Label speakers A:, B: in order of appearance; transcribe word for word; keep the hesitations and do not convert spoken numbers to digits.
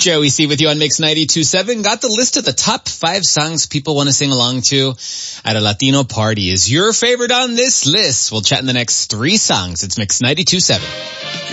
A: Joey C with you on Mix ninety-two point seven. Got the list of the top five songs people want to sing along to at a Latino party. Is your favorite on this list? We'll chat in the next three songs. It's Mix ninety-two point seven.